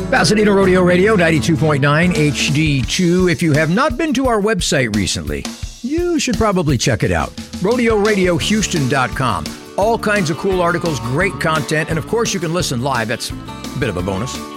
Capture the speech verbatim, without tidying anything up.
Pasadena Rodeo Radio, ninety-two point nine H D two. If you have not been to our website recently, you should probably check it out. rodeo radio houston dot com. All kinds of cool articles, great content, and of course you can listen live. That's a bit of a bonus.